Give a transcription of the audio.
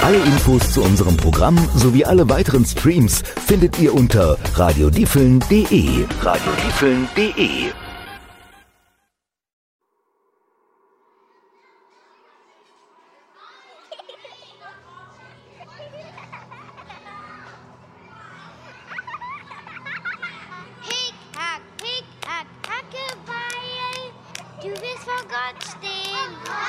Alle Infos zu unserem Programm sowie alle weiteren Streams findet ihr unter radiodiffeln.de. radiodiffeln.de. Hick, hack, Hackebeil, du wirst vor Gott stehen.